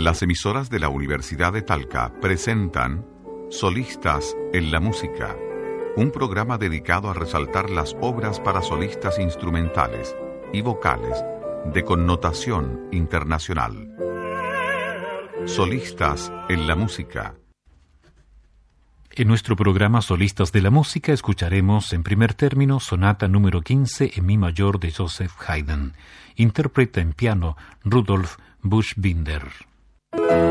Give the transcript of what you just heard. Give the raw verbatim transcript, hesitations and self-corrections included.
Las emisoras de la Universidad de Talca presentan Solistas en la Música, un programa dedicado a resaltar las obras para solistas instrumentales y vocales de connotación internacional. Solistas en la Música. En nuestro programa Solistas de la Música escucharemos en primer término Sonata número quince en Mi mayor de Joseph Haydn. Interpreta en piano Rudolf Buschbinder.